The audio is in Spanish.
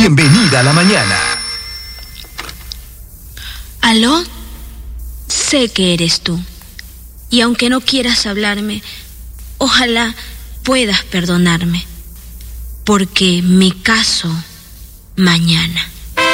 Bienvenida a la mañana. ¿Aló? Sé que eres tú. Y aunque no quieras hablarme, ojalá puedas perdonarme, porque me caso mañana.